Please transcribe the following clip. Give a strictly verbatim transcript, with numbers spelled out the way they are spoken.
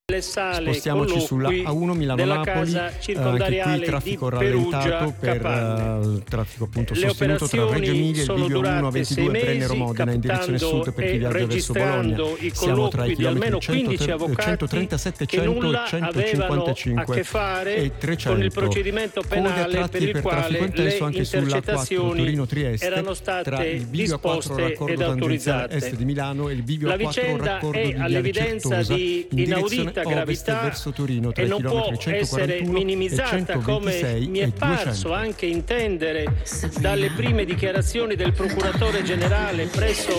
le sale Spostiamoci sulla colloqui A uno della Milano-Napoli, casa eh, anche qui circondariale traffico di rallentato Perugia per Capanne. eh, il traffico appunto Le sostenuto tra Reggio operazioni Emilia e il sono bivio uno a durate sei ventidue Brennero mesi, Modena in direzione captando sud per chi e viaggia verso Bologna. registrando i Siamo tra i colloqui di almeno chilometri quindici avvocati centotrentasette, che cento nulla e avevano a centocinquantacinque che fare e trecento. con il procedimento Code a penale tratti per il per quale traffico le intenso anche sulla A quattro intercettazioni Torino-Trieste, erano tra il state bivio A quattro disposte raccordo ed tangenziale est autorizzate. di Milano e il bivio La A quattro vicenda raccordo è di Viale all'evidenza Certosa di in direzione inaudita ovest gravità verso Torino tra e i non può chilometri essere centoquarantuno e minimizzata, come centoventisei mi è e parso duecento. anche intendere dalle prime dichiarazioni del procuratore generale presso